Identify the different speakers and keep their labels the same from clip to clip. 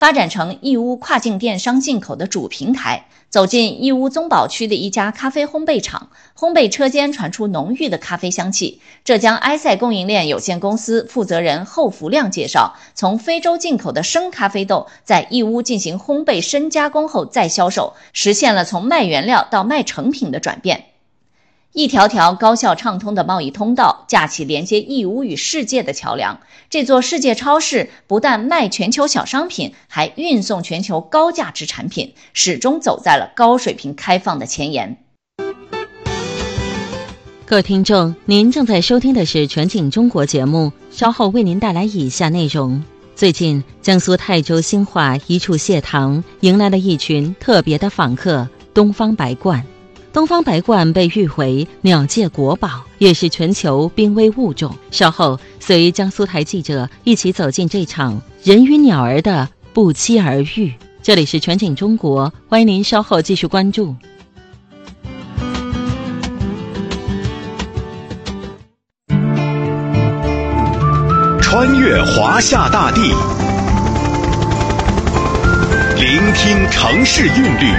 Speaker 1: 发展成义乌跨境电商进口的主平台。走进义乌宗宝区的一家咖啡烘焙厂，烘焙车间传出浓郁的咖啡香气。浙江埃塞供应链有限公司负责人后福亮介绍，从非洲进口的生咖啡豆在义乌进行烘焙深加工后再销售，实现了从卖原料到卖成品的转变。一条条高效畅通的贸易通道架起连接义乌与世界的桥梁。这座世界超市不但卖全球小商品，还运送全球高价值产品，始终走在了高水平开放的前沿。
Speaker 2: 各位听众，您正在收听的是全景中国节目，稍后为您带来以下内容。最近，江苏泰州兴化一处蟹塘迎来了一群特别的访客——东方白鹳。东方白鹳被誉为鸟界国宝，也是全球濒危物种。稍后随江苏台记者一起走进这场人与鸟儿的不期而遇。这里是全景中国，欢迎您稍后继续关注。
Speaker 3: 穿越华夏大地，聆听城市韵律，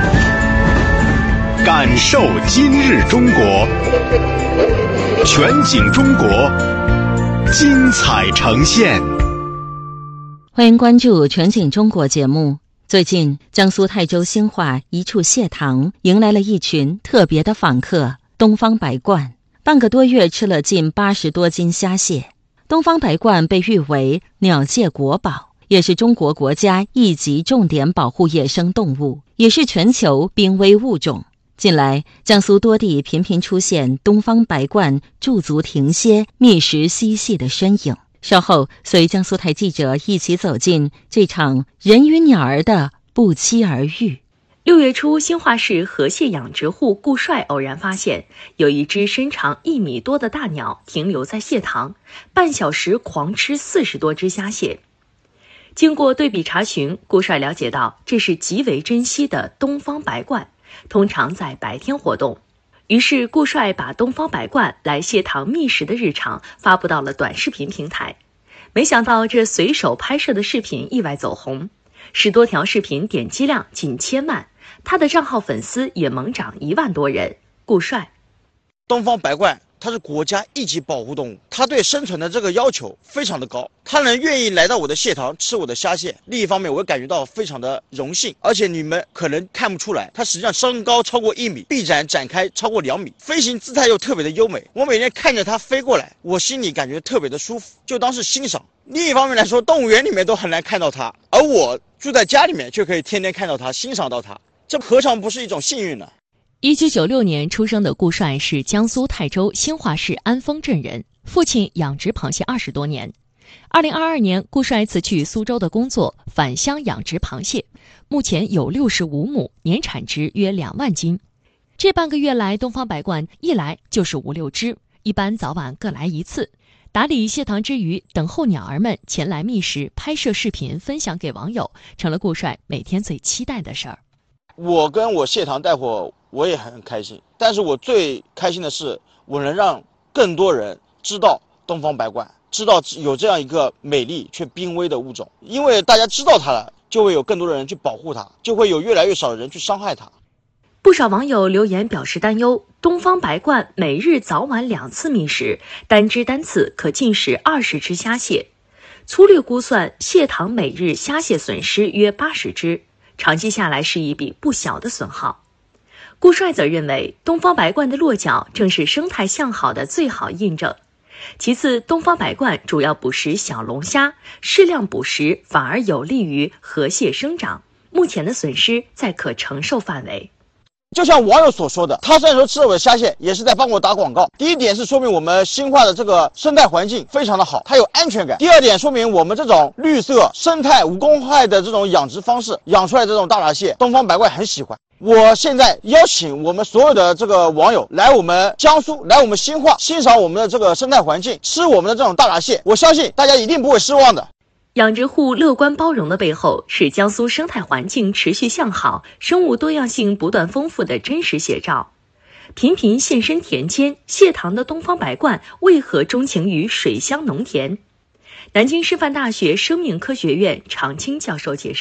Speaker 3: 感受今日中国，全景中国，精彩呈现。
Speaker 2: 欢迎关注全景中国节目。最近，江苏泰州兴化一处蟹塘迎来了一群特别的访客——东方白鹳。半个多月吃了近80多斤虾蟹。东方白鹳被誉为鸟界国宝，也是中国国家一级重点保护野生动物，也是全球濒危物种。近来，江苏多地频频出现东方白鹳驻足停歇、觅食嬉戏的身影。稍后，随江苏台记者一起走进这场人与鸟儿的不期而遇。
Speaker 4: 6月初，兴化市河蟹养殖户顾帅偶然发现，有一只身长1米多的大鸟停留在蟹塘，半小时狂吃40多只虾蟹。经过对比查询，顾帅了解到这是极为珍稀的东方白鹳，通常在白天活动。于是顾帅把东方白鹳来蟹塘觅食的日常发布到了短视频平台。没想到这随手拍摄的视频意外走红，10多条视频点击量近1000万，他的账号粉丝也猛涨1万多人。顾帅：
Speaker 5: 东方白鹳它是国家一级保护动物，它对生存的这个要求非常的高，它能愿意来到我的蟹塘吃我的虾蟹，另一方面我感觉到非常的荣幸。而且你们可能看不出来，它实际上身高超过1米，臂展展开超过2米，飞行姿态又特别的优美。我每天看着它飞过来，我心里感觉特别的舒服，就当是欣赏。另一方面来说，动物园里面都很难看到它，而我住在家里面却可以天天看到它，欣赏到它，这何尝不是一种幸运呢
Speaker 4: ？1996年出生的顾帅是江苏泰州兴化市安丰镇人，父亲养殖螃蟹20多年。2022年，顾帅辞去苏州的工作，返乡养殖螃蟹，目前有65亩，年产值约2万斤。这半个月来，东方白鹳一来就是5、6只，一般早晚各来一次。打理蟹塘之余，等候鸟儿们前来觅食，拍摄视频分享给网友，成了顾帅每天最期待的事儿。
Speaker 5: 我跟我蟹塘带货，我也很开心，但是我最开心的是我能让更多人知道东方白鹳，知道有这样一个美丽却濒危的物种。因为大家知道它了，就会有更多的人去保护它，就会有越来越少的人去伤害它。
Speaker 4: 不少网友留言表示担忧，东方白鹳每日早晚2次觅食，单只单次可进食20只虾蟹。粗略估算，蟹塘每日虾蟹损失约80只，长期下来是一笔不小的损耗。顾帅则认为，东方白鹳的落脚正是生态向好的最好印证。其次，东方白鹳主要捕食小龙虾，适量捕食反而有利于河蟹生长，目前的损失在可承受范围。
Speaker 5: 就像网友所说的，他虽然说吃了我的虾蟹，也是在帮我打广告。第一点是说明我们兴化的这个生态环境非常的好，它有安全感。第二点说明我们这种绿色生态无公害的这种养殖方式，养出来的这种大闸蟹，东方白鹳很喜欢。我现在邀请我们所有的这个网友来我们江苏，来我们兴化，欣赏我们的这个生态环境，吃我们的这种大闸蟹，我相信大家一定不会失望的。
Speaker 4: 养殖户乐观包容的背后，是江苏生态环境持续向好、生物多样性不断丰富的真实写照。频频现身田间，蟹塘的东方白鹳为何钟情于水乡农田？南京师范大学生命科学院常青教授介绍。